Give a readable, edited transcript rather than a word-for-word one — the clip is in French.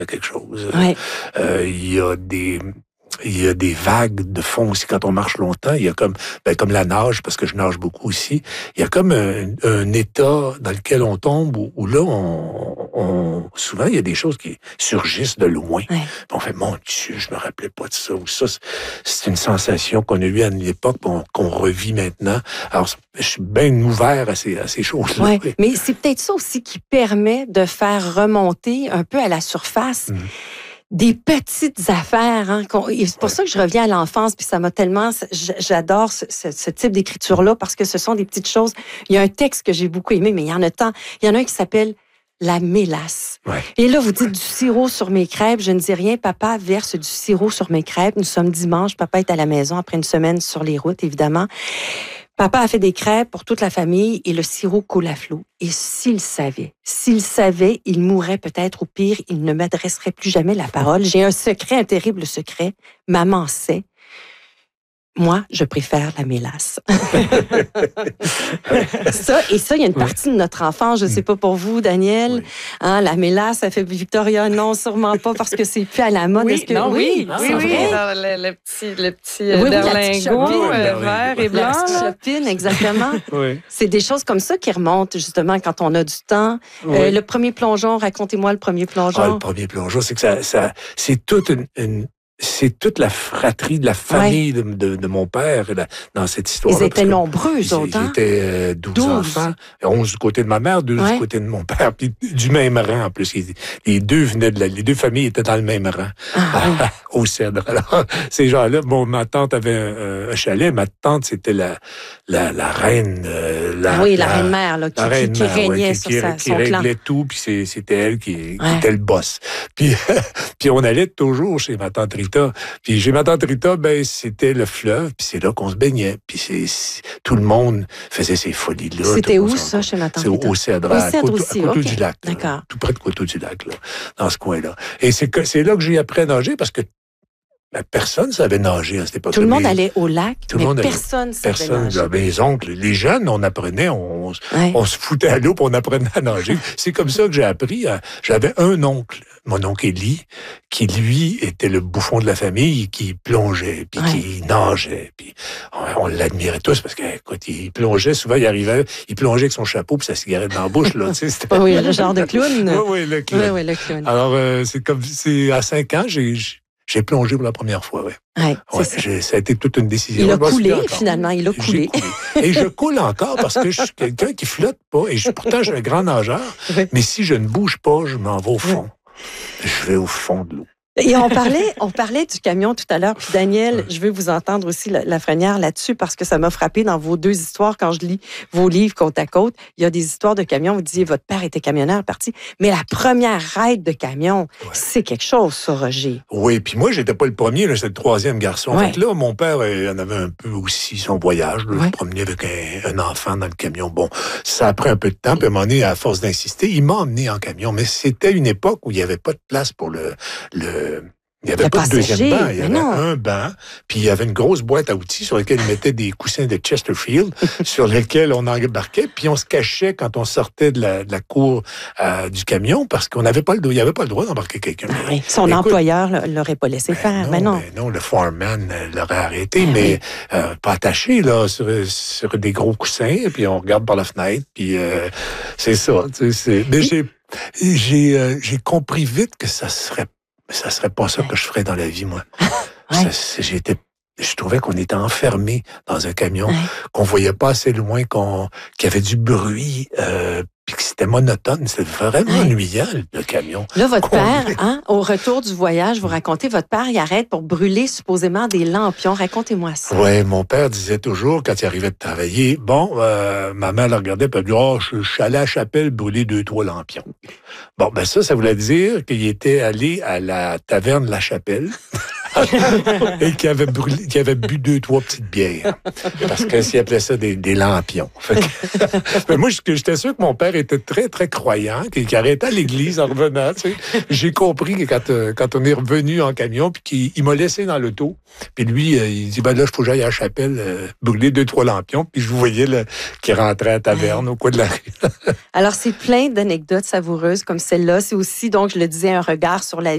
quelque chose. Ouais. Il y a des vagues de fond aussi quand on marche longtemps. Il y a comme la nage, parce que je nage beaucoup aussi. Il y a comme un état dans lequel on tombe où là, souvent, il y a des choses qui surgissent de loin. Ouais. On fait, mon Dieu, je me rappelais pas de ça. Ou ça, c'est une sensation qu'on a eue à l'époque, qu'on revit maintenant. Alors, je suis bien ouvert à ces choses-là. Ouais. Mais c'est peut-être ça aussi qui permet de faire remonter un peu à la surface des petites affaires. Hein, et c'est pour ça que je reviens à l'enfance, puis ça m'a tellement... J'adore ce type d'écriture-là, parce que ce sont des petites choses. Il y a un texte que j'ai beaucoup aimé, mais il y en a tant. Il y en a un qui s'appelle la mélasse. Ouais. Et là, vous dites du sirop sur mes crêpes. Je ne dis rien. Papa verse du sirop sur mes crêpes. Nous sommes dimanche. Papa est à la maison après une semaine sur les routes, évidemment. Papa a fait des crêpes pour toute la famille et le sirop coule à flot. Et s'il savait, il mourrait peut-être, ou pire, il ne m'adresserait plus jamais la parole. J'ai un secret, un terrible secret. Maman sait. Moi, je préfère la mélasse. ça, il y a une partie de notre enfance, je ne sais pas pour vous, Daniel. Oui. Hein, la mélasse, ça fait Victoria. Non, sûrement pas, parce que c'est plus à la mode. Oui, Dans le petit berlingot vert et blanc. La petite chopine, exactement. Oui. C'est des choses comme ça qui remontent, justement, quand on a du temps. Oui. Le premier plongeon, racontez-moi le premier plongeon. Le premier plongeon, c'est que c'est toute c'est toute la fratrie de la famille de mon père dans cette histoire. Ils étaient nombreux, eux autres. Ils étaient 12 enfants, 11 du côté de ma mère, 2 du côté de mon père, puis du même rang en plus. Les deux familles étaient dans le même rang, au Cèdre. Alors, ces gens-là, ma tante avait un chalet. Ma tante, c'était la reine. La reine-mère, là, qui régnait sur son clan. Qui réglait tout, puis c'était elle qui était le boss. Puis on allait toujours chez ma tante Rita. Puis chez ma tante Rita, c'était le fleuve, puis c'est là qu'on se baignait. Puis tout le monde faisait ces folies-là. C'était où, ça, chez ma tante Rita? C'est au Cèdre, à Coteau-du-Lac. D'accord. Tout près de Coteau-du-Lac, là, dans ce coin-là. Et c'est là que j'ai appris à nager, parce que personne ne savait nager à cette époque. Tout le monde allait au lac, mais personne ne savait nager. Mes oncles, les jeunes, on apprenait, on se foutait à l'eau, puis on apprenait à nager. C'est comme ça que j'ai appris. J'avais un oncle, mon oncle Élie, qui, lui, était le bouffon de la famille, qui plongeait, puis qui nageait. Puis on l'admirait tous, parce qu'écoute, il plongeait, souvent, il plongeait avec son chapeau, puis sa cigarette dans la bouche, là. Oui, le genre de clown. Oui, le clown. Oui, le clown. Alors, c'est à 5 ans, j'ai plongé pour la première fois, ça a été toute une décision. Il a coulé, finalement, il a coulé. Et je coule encore parce que je suis quelqu'un qui flotte pas. Et pourtant, je suis un grand nageur. Mais si je ne bouge pas, je m'en vais au fond. Je vais au fond de l'eau. Et on parlait du camion tout à l'heure. Puis Daniel, je veux vous entendre aussi Lafrenière là-dessus, parce que ça m'a frappé dans vos deux histoires. Quand je lis vos livres côte à côte, il y a des histoires de camions. Vous disiez, votre père était camionneur parti. Mais la première ride de camion, c'est quelque chose, ça, Roger. Oui, puis moi, j'étais pas le premier, j'étais le troisième garçon. Fait que là, mon père, il en avait un peu aussi son voyage. Là, je promenais avec un enfant dans le camion. Bon, ça a pris un peu de temps. Puis à un moment donné, à force d'insister, il m'a emmené en camion. Mais c'était une époque où il n'y avait pas de place pour il n'y avait pas de deuxième banc. Il y avait un banc, puis il y avait une grosse boîte à outils sur laquelle ils mettaient des coussins de Chesterfield, sur lesquels on embarquait, puis on se cachait quand on sortait de la cour du camion, parce qu'on n'avait pas il n'y avait pas le droit d'embarquer quelqu'un. Son employeur ne l'aurait pas laissé faire. Non, le foreman l'aurait arrêté, mais pas attaché là, sur des gros coussins, puis on regarde par la fenêtre, puis c'est ça. Mais j'ai compris vite que ça serait pas ça que je ferais dans la vie, moi. Je trouvais qu'on était enfermé dans un camion, qu'on voyait pas assez loin, qu'il y avait du bruit, puis que c'était monotone. C'était vraiment ennuyant, le camion. Là, votre père, au retour du voyage, vous racontez, votre père, il arrête pour brûler supposément des lampions. Racontez-moi ça. Oui, mon père disait toujours, quand il arrivait de travailler, ma mère le regardait, puis elle disait, je suis allé à la chapelle brûler 2-3 lampions. Bon, ça voulait dire qu'il était allé à la taverne La Chapelle. Et qui avait bu 2-3 petites bières. Parce que s'il appelait ça des lampions. Mais moi, j'étais sûr que mon père était très, très croyant, qu'il arrêtait à l'église en revenant. Tu sais. J'ai compris que quand on est revenu en camion, puis qu'il m'a laissé dans l'auto, puis lui, il dit, là, il faut que j'aille à la chapelle brûler 2-3 lampions, puis je vous voyais qu'il rentrait à la taverne au coin de la rue. Alors, c'est plein d'anecdotes savoureuses comme celle-là. C'est aussi, donc, je le disais, un regard sur la